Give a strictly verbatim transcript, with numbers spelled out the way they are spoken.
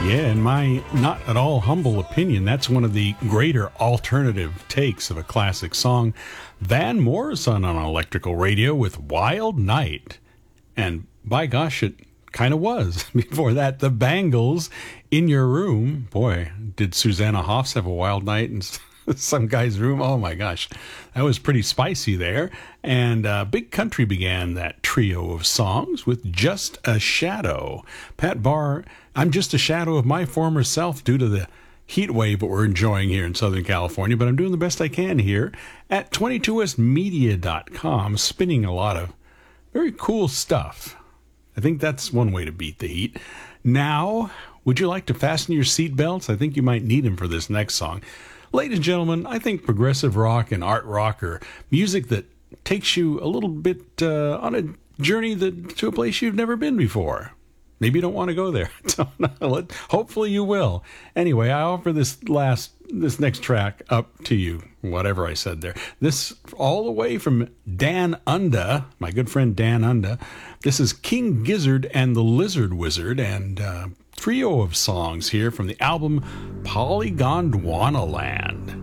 Yeah, in my not at all humble opinion, that's one of the greater alternative takes of a classic song. Van Morrison on Electrical Radio with Wild Night. And by gosh, it kind of was. Before that, the Bangles, In Your Room. Boy, did Susanna Hoffs have a wild night in some guy's room? Oh my gosh, that was pretty spicy there. And uh, Big Country began that trio of songs with Just a Shadow. Pat Barr, I'm just a shadow of my former self due to the heat wave that we're enjoying here in Southern California, but I'm doing the best I can here at twenty-two west media dot com, spinning a lot of very cool stuff. I think that's one way to beat the heat. Now, would you like to fasten your seatbelts? I think you might need them for this next song. Ladies and gentlemen, I think progressive rock and art rock are music that takes you a little bit uh, on a journey that, to a place you've never been before. Maybe you don't want to go there. Hopefully you will. Anyway, I offer this last, this next track up to you, whatever I said there. This all the way from Dan Unda, my good friend Dan Unda. This is King Gizzard and the Lizard Wizard, and uh, trio of songs here from the album Polygondwana Land.